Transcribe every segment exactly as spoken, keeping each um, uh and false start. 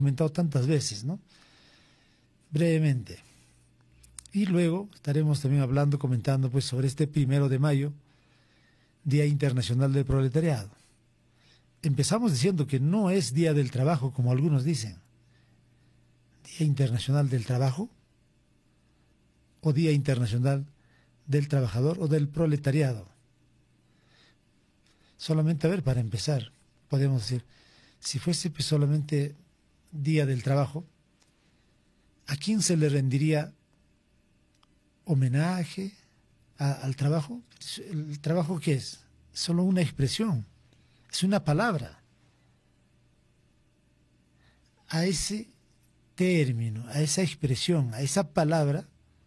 comentado tantas veces, ¿no? Brevemente. Y luego estaremos también hablando, comentando pues sobre este primero de mayo, Día Internacional del Proletariado. Empezamos diciendo que no es Día del Trabajo, como algunos dicen. Día Internacional del Trabajo o Día Internacional del Trabajador o del Proletariado. Solamente, a ver, para empezar, podemos decir, si fuese pues solamente Día del Trabajo, ¿a quién se le rendiría homenaje a, al trabajo? ¿El trabajo qué es? Solo una expresión, es una palabra. A ese término, a esa expresión, a esa palabra,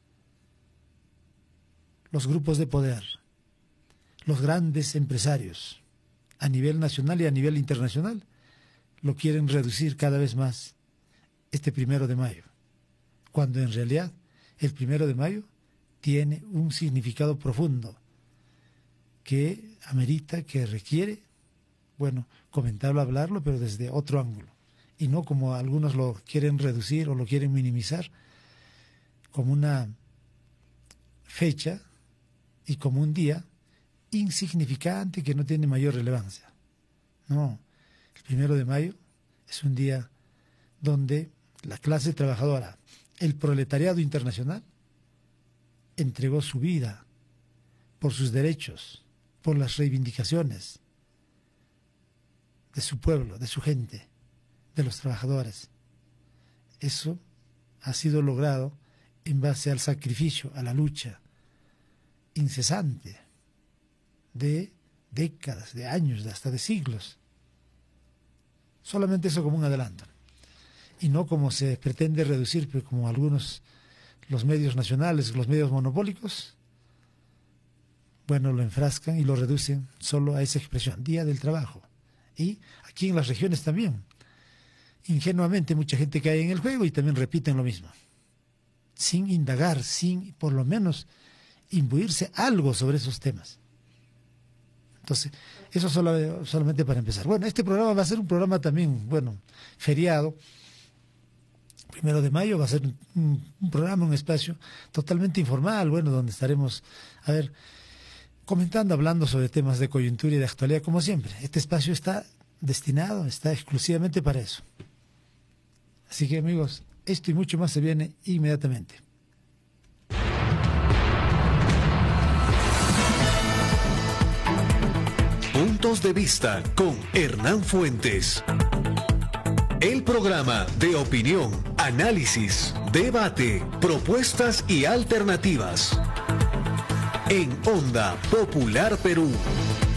los grupos de poder, los grandes empresarios, a nivel nacional y a nivel internacional, lo quieren reducir cada vez más este primero de mayo, cuando en realidad el primero de mayo tiene un significado profundo que amerita, que requiere, bueno, comentarlo, hablarlo, pero desde otro ángulo, y no como algunos lo quieren reducir o lo quieren minimizar, como una fecha y como un día insignificante que no tiene mayor relevancia. No, el primero de mayo es un día donde la clase trabajadora, el proletariado internacional, entregó su vida por sus derechos, por las reivindicaciones de su pueblo, de su gente, de los trabajadores. Eso ha sido logrado en base al sacrificio, a la lucha incesante de décadas, de años, de hasta de siglos. Solamente eso como un adelanto. Y no como se pretende reducir, pero como algunos, los medios nacionales, los medios monopólicos, bueno, lo enfrascan y lo reducen solo a esa expresión, Día del Trabajo. Y aquí en las regiones también, ingenuamente mucha gente cae en el juego y también repiten lo mismo, sin indagar, sin por lo menos imbuirse algo sobre esos temas. Entonces, eso solo, solamente para empezar. Bueno, este programa va a ser un programa también, bueno, feriado, primero de mayo, va a ser un, un programa, un espacio totalmente informal, bueno, donde estaremos, a ver, comentando, hablando sobre temas de coyuntura y de actualidad, como siempre. Este espacio está destinado, está exclusivamente para eso. Así que, amigos, esto y mucho más se viene inmediatamente. Puntos de vista con Hernán Fuentes. El programa de opinión, análisis, debate, propuestas y alternativas. En Onda Popular Perú.